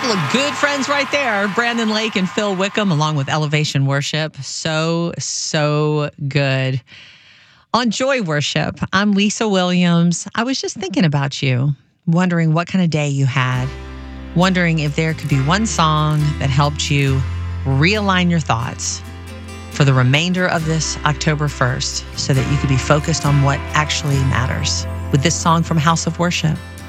couple of good friends right there, Brandon Lake and Phil Wickham, along with Elevation Worship. So good. On Joy Worship, I'm Lisa Williams. I was just thinking about you, wondering what kind of day you had, wondering if there could be one song that helped you realign your thoughts for the remainder of this October 1st so that you could be focused on what actually matters with this song from House of Worship.